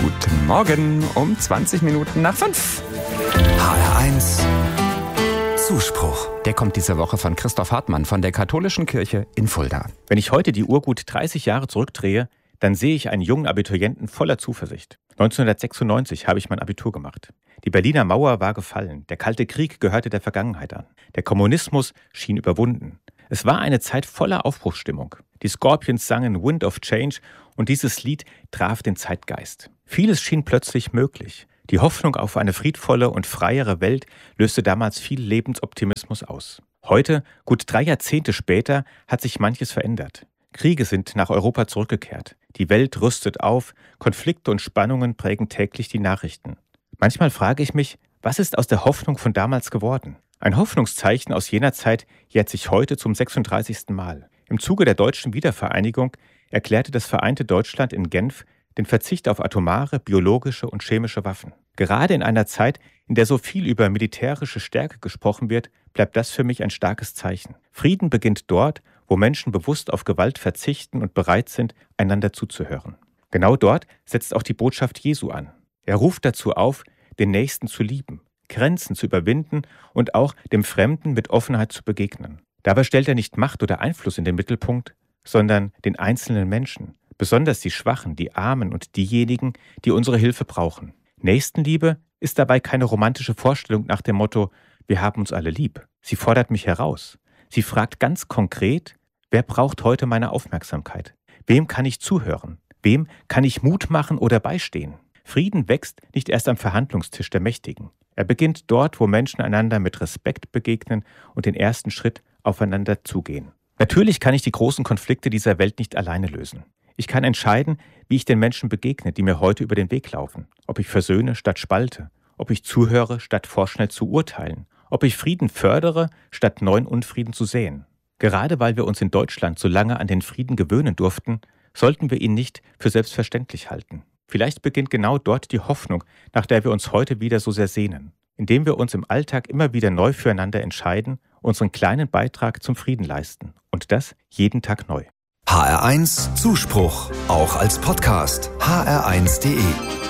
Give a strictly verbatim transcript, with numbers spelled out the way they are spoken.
Guten Morgen um zwanzig Minuten nach fünf. H R eins Zuspruch. Der kommt diese Woche von Christoph Hartmann von der Katholischen Kirche in Fulda. Wenn ich heute die Uhr gut dreißig Jahre zurückdrehe, dann sehe ich einen jungen Abiturienten voller Zuversicht. neunzehnhundertsechsundneunzig habe ich mein Abitur gemacht. Die Berliner Mauer war gefallen, der Kalte Krieg gehörte der Vergangenheit an. Der Kommunismus schien überwunden. Es war eine Zeit voller Aufbruchsstimmung. Die Scorpions sangen Wind of Change und dieses Lied traf den Zeitgeist. Vieles schien plötzlich möglich. Die Hoffnung auf eine friedvolle und freiere Welt löste damals viel Lebensoptimismus aus. Heute, gut drei Jahrzehnte später, hat sich manches verändert. Kriege sind nach Europa zurückgekehrt. Die Welt rüstet auf, Konflikte und Spannungen prägen täglich die Nachrichten. Manchmal frage ich mich, was ist aus der Hoffnung von damals geworden? Ein Hoffnungszeichen aus jener Zeit jährt sich heute zum sechsunddreißigsten Mal. Im Zuge der deutschen Wiedervereinigung erklärte das vereinte Deutschland in Genf den Verzicht auf atomare, biologische und chemische Waffen. Gerade in einer Zeit, in der so viel über militärische Stärke gesprochen wird, bleibt das für mich ein starkes Zeichen. Frieden beginnt dort, wo Menschen bewusst auf Gewalt verzichten und bereit sind, einander zuzuhören. Genau dort setzt auch die Botschaft Jesu an. Er ruft dazu auf, den Nächsten zu lieben, Grenzen zu überwinden und auch dem Fremden mit Offenheit zu begegnen. Dabei stellt er nicht Macht oder Einfluss in den Mittelpunkt, sondern den einzelnen Menschen, besonders die Schwachen, die Armen und diejenigen, die unsere Hilfe brauchen. Nächstenliebe ist dabei keine romantische Vorstellung nach dem Motto, wir haben uns alle lieb. Sie fordert mich heraus. Sie fragt ganz konkret, wer braucht heute meine Aufmerksamkeit? Wem kann ich zuhören? Wem kann ich Mut machen oder beistehen? Frieden wächst nicht erst am Verhandlungstisch der Mächtigen. Er beginnt dort, wo Menschen einander mit Respekt begegnen und den ersten Schritt aufeinander zugehen. Natürlich kann ich die großen Konflikte dieser Welt nicht alleine lösen. Ich kann entscheiden, wie ich den Menschen begegne, die mir heute über den Weg laufen. Ob ich versöhne statt spalte, ob ich zuhöre statt vorschnell zu urteilen, ob ich Frieden fördere statt neuen Unfrieden zu säen. Gerade weil wir uns in Deutschland so lange an den Frieden gewöhnen durften, sollten wir ihn nicht für selbstverständlich halten. Vielleicht beginnt genau dort die Hoffnung, nach der wir uns heute wieder so sehr sehnen, indem wir uns im Alltag immer wieder neu füreinander entscheiden, unseren kleinen Beitrag zum Frieden leisten. Und das jeden Tag neu. H R eins Zuspruch, auch als Podcast. H R eins punkt de